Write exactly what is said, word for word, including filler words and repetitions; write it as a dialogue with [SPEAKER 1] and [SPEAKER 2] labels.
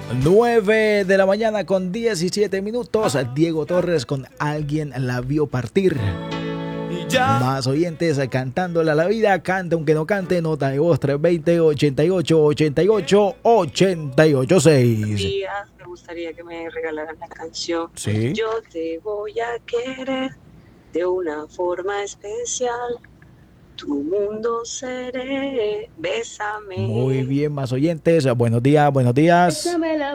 [SPEAKER 1] nueve de la mañana con diecisiete minutos. Diego Torres con Alguien la vio partir. Más oyentes cantándole a la vida. Canta aunque no cante. Nota de voz tres dos cero, ochenta y ocho, ochenta y ocho, ochenta y ocho seis.
[SPEAKER 2] Días, me gustaría que me regalaran la canción.
[SPEAKER 1] Sí.
[SPEAKER 2] Yo te voy a querer de una forma especial. Tu mundo seré, bésame.
[SPEAKER 1] Muy bien, más oyentes. Buenos días, buenos días.
[SPEAKER 3] Bésame la